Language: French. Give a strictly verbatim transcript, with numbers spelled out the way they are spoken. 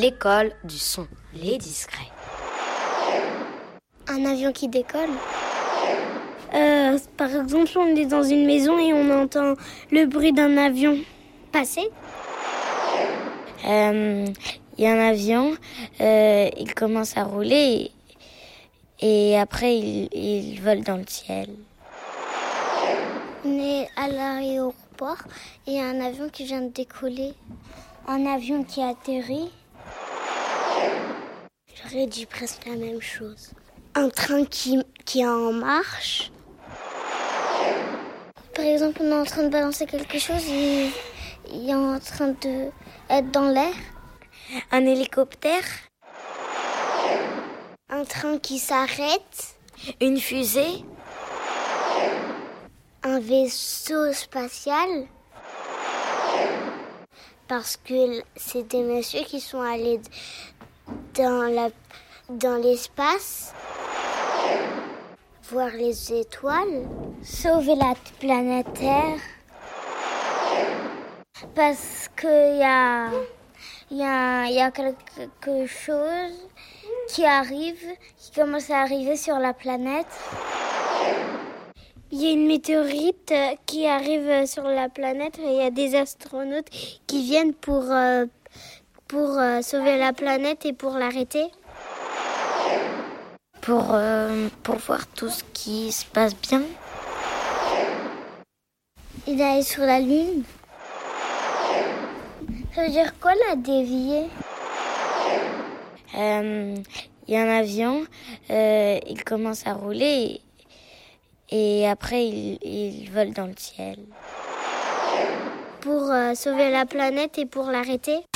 L'école du son, les discrets. Un avion qui décolle. Euh, par exemple, on est dans une maison et on entend le bruit d'un avion passer. Il euh, y a un avion, euh, il commence à rouler et, et après il, il vole dans le ciel. On est à l'aéroport et il y a un avion qui vient de décoller. Un avion qui atterrit. J'aurais dit presque la même chose. Un train qui, qui est en marche. Par exemple, on est en train de balancer quelque chose et il est en train d'être dans l'air. Un hélicoptère. Un train qui s'arrête. Une fusée. Un vaisseau spatial. Parce que c'est des messieurs qui sont allés dans, la, dans l'espace, voir les étoiles, sauver la planète Terre. Parce qu'il y a, y, a, y a quelque chose qui arrive, qui commence à arriver sur la planète. Il y a une météorite qui arrive sur la planète et il y a des astronautes qui viennent pour, euh, pour euh, sauver la planète et pour l'arrêter. Pour, euh, pour voir tout ce qui se passe bien. Il est allé sur la Lune. Ça veut dire quoi la dévier? Il euh, y a un avion, euh, il commence à rouler et après il, il vole dans le ciel. Pour euh, sauver la planète et pour l'arrêter.